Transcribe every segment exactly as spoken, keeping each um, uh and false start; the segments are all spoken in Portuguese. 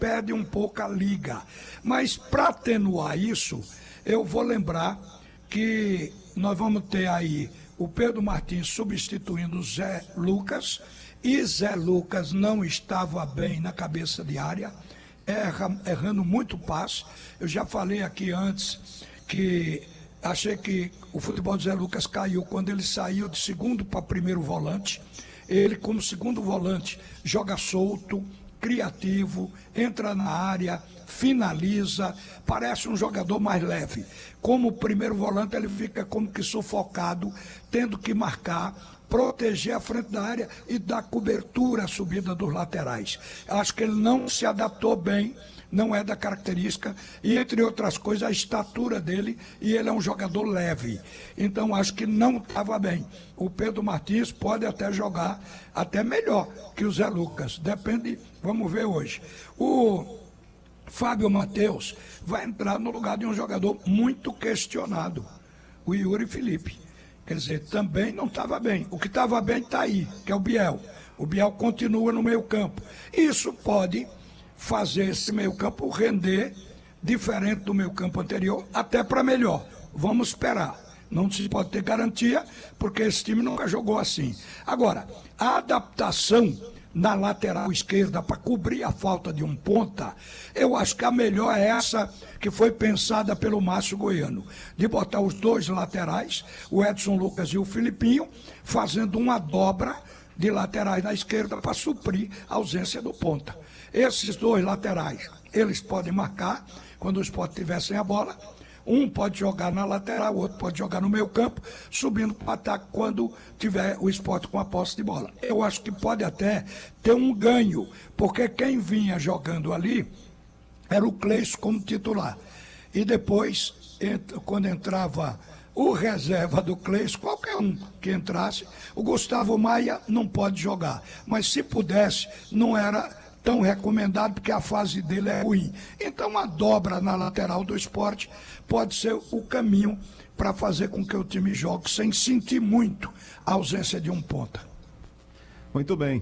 perde um pouco a liga. Mas para atenuar isso, eu vou lembrar que nós vamos ter aí o Pedro Martins substituindo o Zé Lucas, e Zé Lucas não estava bem na cabeça de área, erra, errando muito passe. Eu já falei aqui antes que achei que o futebol de Zé Lucas caiu quando ele saiu de segundo para primeiro volante. Ele, como segundo volante, joga solto, criativo, entra na área, finaliza, parece um jogador mais leve. Como primeiro volante, ele fica como que sufocado, tendo que marcar, proteger a frente da área e dar cobertura à subida dos laterais. Acho que ele não se adaptou bem, não é da característica, e entre outras coisas a estatura dele, e ele é um jogador leve, então acho que não estava bem. O Pedro Martins pode até jogar até melhor que o Zé Lucas, depende, vamos ver hoje. O Fábio Matheus vai entrar no lugar de um jogador muito questionado, o Yuri Felipe, quer dizer, também não estava bem. O que estava bem está aí, que é o Biel. O Biel continua no meio campo, isso pode fazer esse meio-campo render diferente do meio-campo anterior, até para melhor. Vamos esperar. Não se pode ter garantia, porque esse time nunca jogou assim. Agora, a adaptação na lateral esquerda para cobrir a falta de um ponta, eu acho que a melhor é essa que foi pensada pelo Márcio Goiano, de botar os dois laterais, o Edson Lucas e o Filipinho, fazendo uma dobra de laterais na esquerda para suprir a ausência do ponta. Esses dois laterais, eles podem marcar quando o Sport tiver sem a bola. Um pode jogar na lateral, o outro pode jogar no meio campo, subindo para o ataque quando tiver o Sport com a posse de bola. Eu acho que pode até ter um ganho, porque quem vinha jogando ali era o Cleison como titular. E depois, quando entrava o reserva do Cleison, qualquer um que entrasse, o Gustavo Maia não pode jogar. Mas se pudesse, não era tão recomendado, porque a fase dele é ruim. Então a dobra na lateral do Sport pode ser o caminho para fazer com que o time jogue sem sentir muito a ausência de um ponta. Muito bem.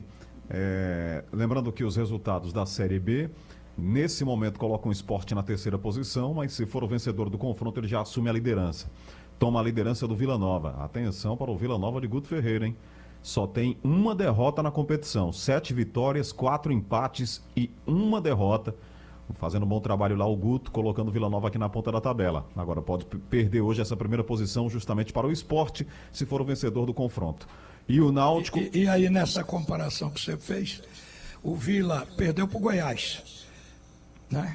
É, lembrando que os resultados da Série B, nesse momento colocam o Sport na terceira posição, mas se for o vencedor do confronto, ele já assume a liderança. Toma a liderança do Vila Nova. Atenção para o Vila Nova de Guto Ferreira, hein? Só tem uma derrota na competição, sete vitórias, quatro empates e uma derrota. Fazendo um bom trabalho lá o Guto, colocando o Vila Nova aqui na ponta da tabela. Agora pode perder hoje essa primeira posição justamente para o Sport, se for o vencedor do confronto. E o Náutico... E, e, e aí nessa comparação que você fez, o Vila perdeu para o Goiás, né?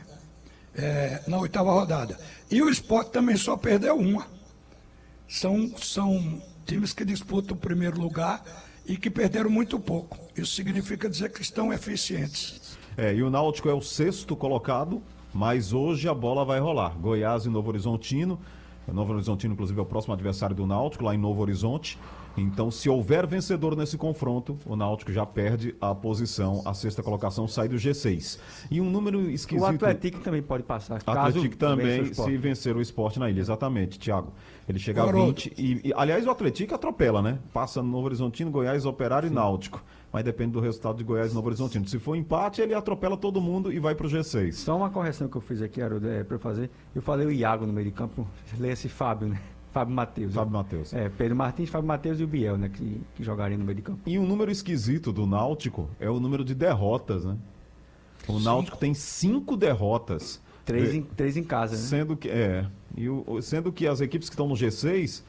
É, na oitava rodada. E o Sport também só perdeu uma. São... são times que disputam o primeiro lugar e que perderam muito pouco. Isso significa dizer que estão eficientes. É, e o Náutico é o sexto colocado, mas hoje a bola vai rolar. Goiás e Novo Horizontino. O Novo Horizontino, inclusive, é o próximo adversário do Náutico, lá em Novo Horizonte. Então, se houver vencedor nesse confronto, o Náutico já perde a posição, a sexta colocação sai do G seis. E um número esquisito... O Atlético também pode passar. O Atlético também, se vencer o Sport na ilha, exatamente, Thiago. Ele chega a vinte e, e... Aliás, o Atlético atropela, né? Passa no Novo Horizontino, Goiás, Operário Sim. e Náutico. Mas depende do resultado de Goiás e Novo Horizontino. Se for empate, ele atropela todo mundo e vai pro G seis. Só uma correção que eu fiz aqui, Haroldo, é, para eu fazer. Eu falei o Iago no meio de campo, leia esse Fábio, né? Fábio Matheus. Fábio Matheus. É, Pedro Martins, Fábio Matheus e o Biel, né? Que, que jogariam no meio de campo. E um número esquisito do Náutico é o número de derrotas, né? O cinco. Náutico tem cinco derrotas. Três, é, em, três em casa, né? Sendo que, é, e o, sendo que as equipes que estão no G seis,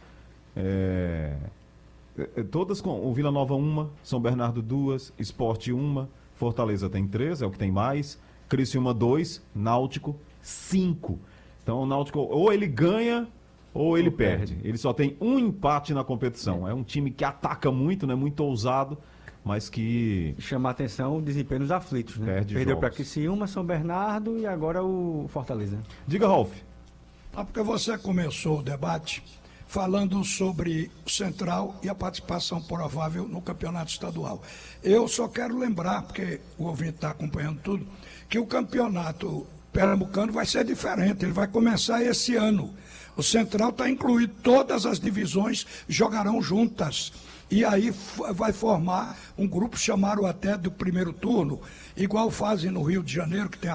é, é, todas com o Vila Nova uma, São Bernardo duas, Sport uma, Fortaleza tem três, é o que tem mais, Criciúma dois, Náutico cinco. Então o Náutico ou ele ganha ou ele ou perde. perde. Ele só tem um empate na competição. É, é um time que ataca muito, né? Muito ousado, mas que... Chama a atenção o desempenho dos aflitos, né? Perde Perdeu para jogos. Criciúma, São Bernardo e agora o Fortaleza. Diga, Rolf. Ah, porque você começou o debate falando sobre o Central e a participação provável no campeonato estadual. Eu só quero lembrar, porque o ouvinte está acompanhando tudo, que o campeonato pernambucano vai ser diferente, ele vai começar esse ano. O Central está incluído, todas as divisões jogarão juntas. E aí vai formar um grupo, chamaram até do primeiro turno, igual fazem no Rio de Janeiro, que tem a